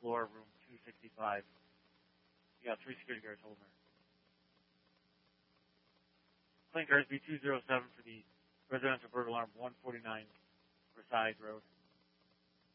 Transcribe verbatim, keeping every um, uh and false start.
floor, room two sixty-five. You got three security guards holding her. Claim Carsby two oh seven for the residential burglar alarm one forty-nine Versailles Road.